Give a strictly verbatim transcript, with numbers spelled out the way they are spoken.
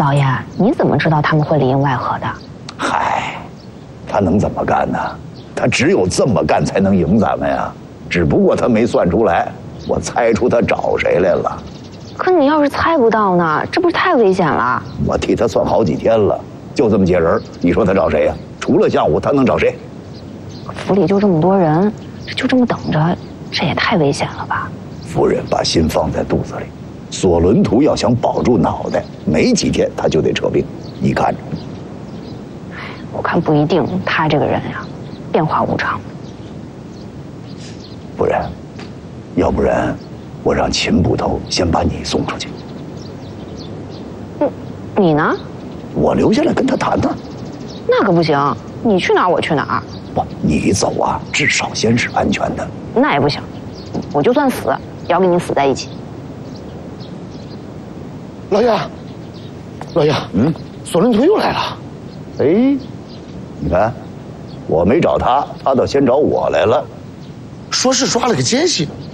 老爷，你怎么知道他们会里应外合的？ 嗨，他能怎么干呢？他只有这么干才能赢咱们呀。只不过他没算出来，我猜出他找谁来了。 可你要是猜不到呢，这不是太危险了？ 我替他算好几天了，就这么些人，你说他找谁呀？除了项武，他能找谁？ 府里就这么多人，就这么等着，这也太危险了吧？ 夫人把心放在肚子里，索伦图要想保住脑袋，没几天他就得撤兵，你看着。 我看不一定，他这个人呀，变化无常。 夫人，要不然我让秦捕头先把你送出去。 嗯，你呢？ 我留下来跟他谈谈。 那可不行，你去哪儿我去哪儿。 不，你走啊，至少先是安全的。 那也不行，我就算死，也要跟你死在一起。 老爷，老爷，嗯，索伦图又来了。 哎，你看，我没找他，他倒先找我来了。 说是抓了个奸细，